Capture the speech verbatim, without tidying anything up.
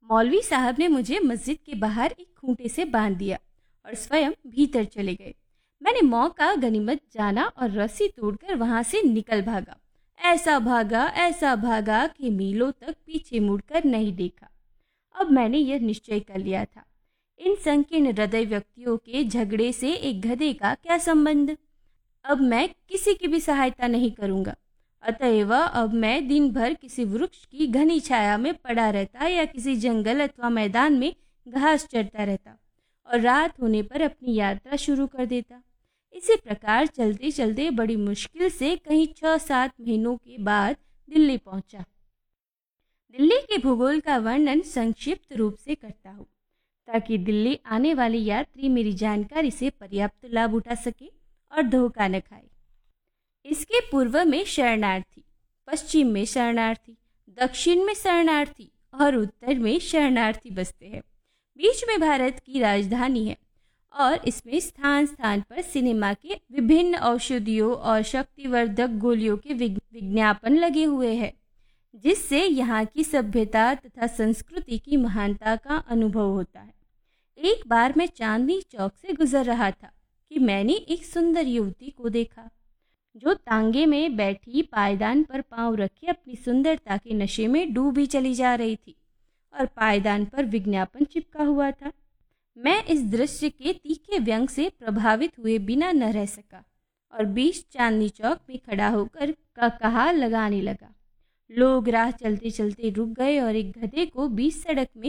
मौलवी साहब ने मुझे मस्जिद के बाहर एक खूंटे से बांध दिया और स्वयं भीतर चले गए। मैंने मौका गनीमत जाना और रस्सी तोड़कर वहां से निकल भागा। ऐसा भागा ऐसा भागा कि मीलों तक पीछे मुड़कर नहीं देखा। अब मैंने यह निश्चय कर लिया था, इन संकीर्ण हृदय व्यक्तियों के झगड़े से एक गधे का क्या संबंध। अब मैं किसी की भी सहायता नहीं करूंगा। अतएव अब मैं दिन भर किसी वृक्ष की घनी छाया में पड़ा रहता या किसी जंगल अथवा मैदान में घास चरता रहता और रात होने पर अपनी यात्रा शुरू कर देता। इसी प्रकार चलते चलते बड़ी मुश्किल से कहीं छः सात महीनों के बाद दिल्ली पहुंचा। दिल्ली के भूगोल का वर्णन संक्षिप्त रूप से करता हूँ ताकि दिल्ली आने वाले यात्री मेरी जानकारी से पर्याप्त लाभ उठा सके और धोखा न खाए। इसके पूर्व में शरणार्थी, पश्चिम में शरणार्थी, दक्षिण में शरणार्थी और उत्तर में शरणार्थी बसते हैं। बीच में भारत की राजधानी है और इसमें स्थान स्थान पर सिनेमा के विभिन्न औषधियों और शक्तिवर्धक गोलियों के विज्ञापन लगे हुए हैं, जिससे यहाँ की सभ्यता तथा संस्कृति की महानता का अनुभव होता है। एक बार मैं चांदनी चौक से गुजर रहा था कि मैंने एक सुंदर युवती को देखा जो तांगे में बैठी पायदान पर पांव रखे अपनी सुंदरता के नशे में डूबी चली जा रही थी और पायदान पर विज्ञापन चिपका हुआ था। मैं इस दृश्य के तीखे व्यंग से प्रभावित हुए बिना न रह सका और बीच चांदनी चौक में खड़ा होकर कहा लगाने लगा। लोग राह चलते चलते रुक गए और एक गधे को बीच सड़क में